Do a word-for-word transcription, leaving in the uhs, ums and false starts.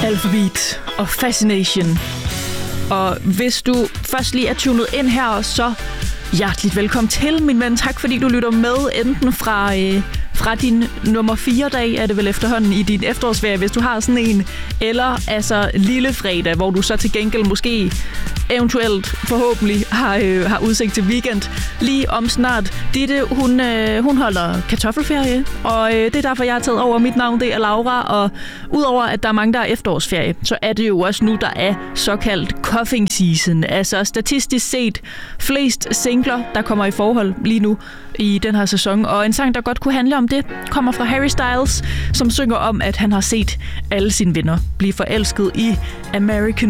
Alphabeat og Fascination. Og hvis du først lige er tunet ind her, så hjerteligt velkommen til, min ven. Tak fordi du lytter med, enten fra, øh, fra din nummer fire dag, er det vel efterhånden, i din efterårsferie, hvis du har sådan en, eller altså lille fredag, hvor du så til gengæld måske eventuelt forhåbentlig har, øh, har udsigt til weekend lige om snart. Ditte, hun, øh, hun holder kartoffelferie, og øh, det er derfor, jeg har taget over. Mit navn, det er Laura, og udover at der er mange, der er efterårsferie, så er det jo også nu, der er såkaldt cuffing season. Altså statistisk set flest singler, der kommer i forhold lige nu i den her sæson. Og en sang, der godt kunne handle om det, kommer fra Harry Styles, som synger om, at han har set alle sine venner blive forelsket i American